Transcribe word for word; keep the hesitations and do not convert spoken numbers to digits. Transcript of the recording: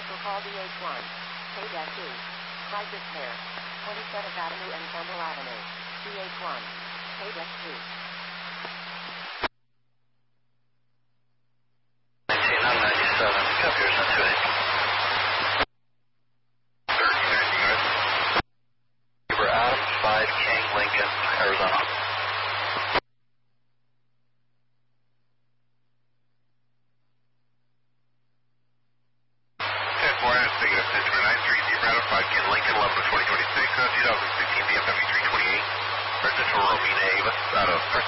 Commercial call D H one. K two. Crisis Care. twenty-seventh Avenue and Campbell Avenue. D H one. K two. nineteen ninety-seven. Computers on two eight. Weber Adams, five King, Lincoln, Arizona. ten four, I'm speaking of Century nine three zero, five King, Lincoln, eleven of twenty twenty-six, uh, twenty fifteen B M W three twenty-eight, residential Romina Avis, out of